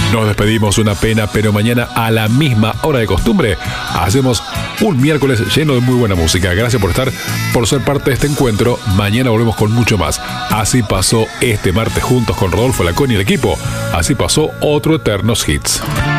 Nos despedimos, una pena, pero mañana a la misma hora de costumbre hacemos un miércoles lleno de muy buena música. Gracias por estar, por ser parte de este encuentro. Mañana volvemos con mucho más. Así pasó este martes juntos con Rodolfo Lacón y el equipo. Así pasó otro Eternos Hits.